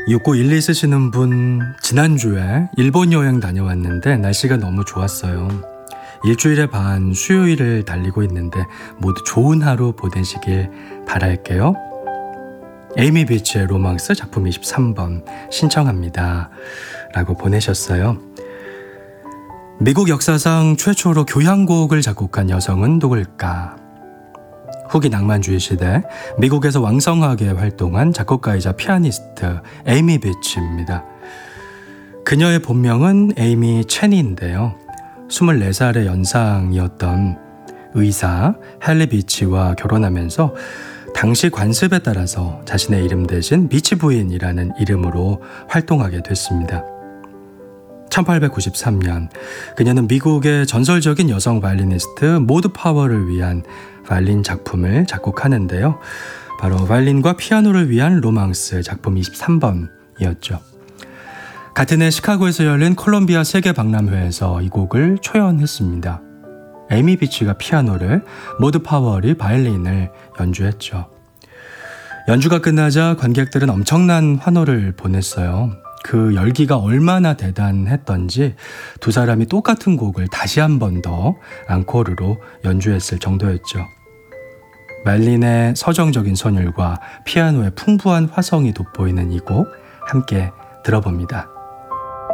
6912 쓰시는 분, 지난주에 일본 여행 다녀왔는데 날씨가 너무 좋았어요. 일주일에 반 수요일을 달리고 있는데 모두 좋은 하루 보내시길 바랄게요. 에이미 비치의 로망스 작품 23번 신청합니다 라고 보내셨어요. 미국 역사상 최초로 교향곡을 작곡한 여성은 누굴까? 후기 낭만주의 시대 미국에서 왕성하게 활동한 작곡가이자 피아니스트 에이미 비치입니다. 그녀의 본명은 에이미 체니인데요. 24살의 연상이었던 의사 헨리 비치와 결혼하면서 당시 관습에 따라서 자신의 이름 대신 비치 부인이라는 이름으로 활동하게 됐습니다. 1893년 그녀는 미국의 전설적인 여성 바이올리니스트 모드 파워를 위한 바이올린 작품을 작곡하는데요. 바로 바이올린과 피아노를 위한 로망스 작품 23번이었죠. 같은 해 시카고에서 열린 콜롬비아 세계박람회에서 이 곡을 초연했습니다. 에이미 비치가 피아노를, 모드 파월이 바이올린을 연주했죠. 연주가 끝나자 관객들은 엄청난 환호를 보냈어요. 그 열기가 얼마나 대단했던지 두 사람이 똑같은 곡을 다시 한 번 더 앙코르로 연주했을 정도였죠. 바이올린의 서정적인 선율과 피아노의 풍부한 화성이 돋보이는 이 곡 함께 들어봅니다.